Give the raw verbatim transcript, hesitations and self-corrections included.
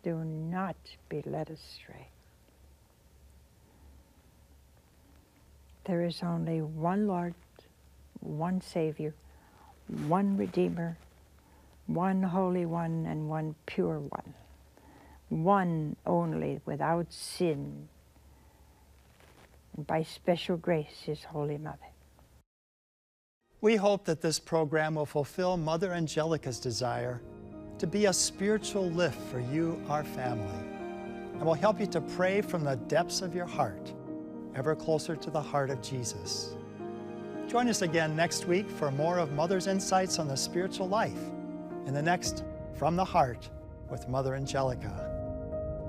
do not be led astray. There is only one Lord, one Savior, one Redeemer, one Holy One, and one Pure One. One only, without sin, and by special grace, His Holy Mother. We hope that this program will fulfill Mother Angelica's desire to be a spiritual lift for you, our family, and will help you to pray from the depths of your heart, ever closer to the heart of Jesus. Join us again next week for more of Mother's insights on the spiritual life in the next From the Heart with Mother Angelica.